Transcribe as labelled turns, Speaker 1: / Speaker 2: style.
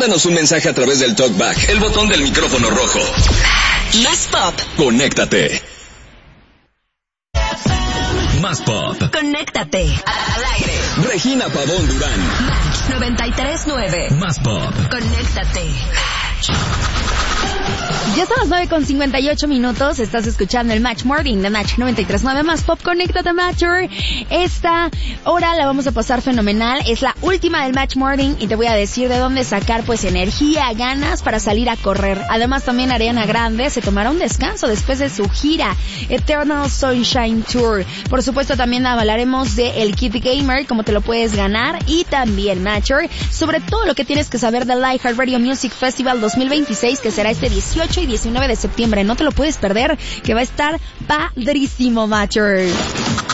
Speaker 1: Mándanos un mensaje a través del TalkBack, el botón del micrófono rojo.
Speaker 2: Más pop.
Speaker 1: Conéctate. Más pop.
Speaker 2: Conéctate. Al aire.
Speaker 1: Regina Pavón Durán.
Speaker 2: Match 93.9.
Speaker 1: Más pop.
Speaker 2: Conéctate.
Speaker 3: Ya son las 9:58. Estás escuchando el Match Morning de Match 93.9 Más Pop. Conéctate, Matcher. Esta hora la vamos a pasar fenomenal. Es la última del Match Morning y te voy a decir de dónde sacar pues energía, ganas para salir a correr. Además también Ariana Grande se tomará un descanso después de su gira Eternal Sunshine Tour. Por supuesto también hablaremos de el Kit Gamer, cómo te lo puedes ganar, y también, Matcher, sobre todo lo que tienes que saber del iHeartRadio Music Festival 2026, que será este 18 y 19 de septiembre. No te lo puedes perder, que va a estar padrísimo, Matcher.